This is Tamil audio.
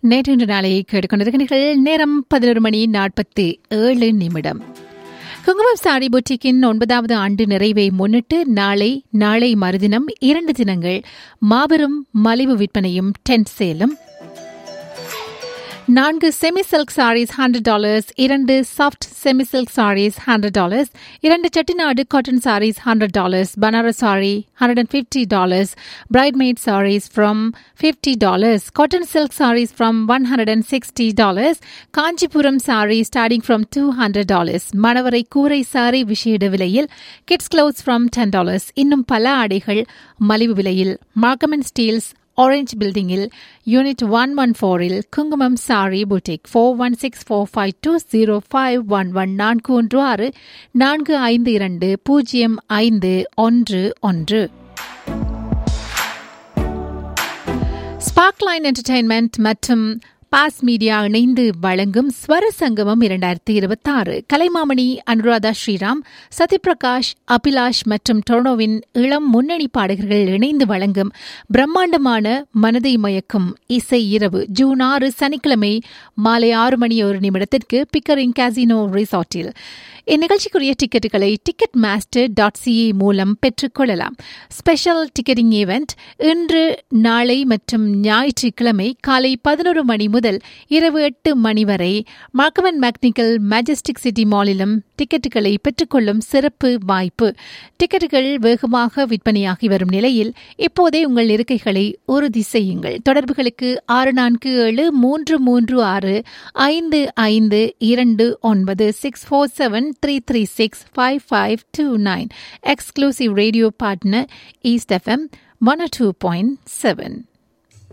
நேற்று நாளையை கேட்டுக்கொண்டிருக்கிறீர்கள். நேரம் 11:47. குங்குமம் சாரி பொட்டிக்கின் 9வது ஆண்டு நிறைவை முன்னிட்டு நாளை மறுதினம் 2 தினங்கள் மாபெரும் மலிவு விற்பனையும் tent சேலும். 4 semi silk saris $100, 2 soft semi silk saris $100, 2 Chettinad cotton saris $100, Banaras sorry $150, பிரைட்மெய்ட் saris from $50, cotton silk saris from $160, Kanchipuram sorry starting from $200, மணவரை கூரை சாரி விசேட விலையில், கிட்ஸ் கிளவுஸ் ஃப்ரம் $10. இன்னும் பல ஆடைகள் மலிவு விலையில். மார்க்கம் & ஸ்டீல்ஸ் ஆரஞ்ச் பில்டிங்கில் யூனிட் 114 குங்குமம் சாரி புட்டிக் 4164520511 452-452-0511. ஸ்பார்க்லைன் என்டர்டெயின்மெண்ட் மற்றும் பாஸ் மீடியா இணைந்து வழங்கும் ஸ்வர சங்கமம் 2026 கலைமாமணி அனுராதா ஸ்ரீராம், சத்யபிரகாஷ், அபிலாஷ் மற்றும் டொர்னோவின் இளம் முன்னணி பாடகர்கள் இணைந்து வழங்கும் பிரம்மாண்டமான மனதை மயக்கும் இசை இரவு ஜூன் 6 சனிக்கிழமை மாலை 6:01 பிக்கரிங் காசினோ ரிசார்ட்டில். இந்நிகழ்ச்சிக்குரிய டிக்கெட்டுகளை ticketmaster.ca மூலம் பெற்றுக்கொள்ளலாம். ஸ்பெஷல் டிக்கெட்டிங் ஈவெண்ட் இன்று, நாளை மற்றும் ஞாயிற்றுக்கிழமை காலை 11 மணி முதல் இரவு 8 மணி வரை மார்க்கம் & மெக்னிக்கல் மேஜஸ்டிக் சிட்டி மாலிலும் டிக்கெட்டுகளை பெற்றுக்கொள்ளும் சிறப்பு வாய்ப்பு. டிக்கெட்டுகள் வேகமாக விற்பனையாகி வரும் நிலையில் இப்போதே உங்கள் இருக்கைகளை உறுதி செய்யுங்கள். தொடர்புகளுக்கு 647335529647 647-336-5529. Exclusive radio partner East FM 102.7.